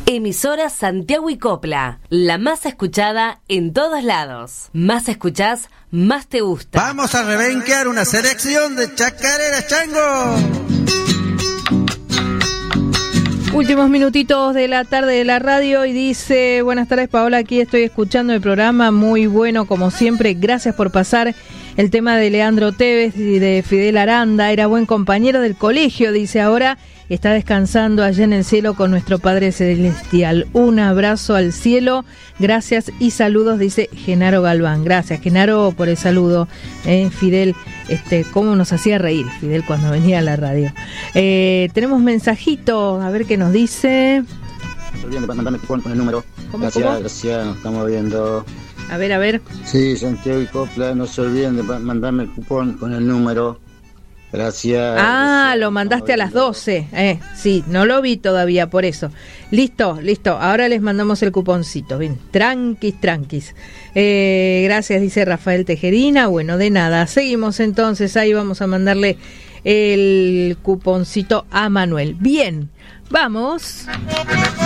Emisora Santiago y Copla, la más escuchada en todos lados. Más escuchás, más te gusta. Vamos a rebenquear una selección de chacareras chango. Últimos minutitos de la tarde de la radio y dice: buenas tardes, Paola, aquí estoy escuchando el programa, muy bueno como siempre, gracias por pasar el tema de Leandro Tevez y de Fidel Aranda, era buen compañero del colegio, dice, ahora está descansando allá en el cielo con nuestro Padre Celestial. Un abrazo al cielo, gracias y saludos, dice Genaro Galván. Gracias, Genaro, por el saludo. Fidel, cómo nos hacía reír Fidel cuando venía a la radio. Tenemos mensajitos, a ver qué nos dice. No se olviden de mandarme cupón con el número. Gracias, nos estamos viendo. A ver. Sí, Santiago y Copla, no se olviden de mandarme el cupón con el número. Gracias. Lo mandaste a las 12. Sí, no lo vi todavía, por eso. Listo. Ahora les mandamos el cuponcito. Bien, tranquis. Gracias, dice Rafael Tejerina. Bueno, de nada. Seguimos entonces. Ahí vamos a mandarle el cuponcito a Manuel. Bien, vamos.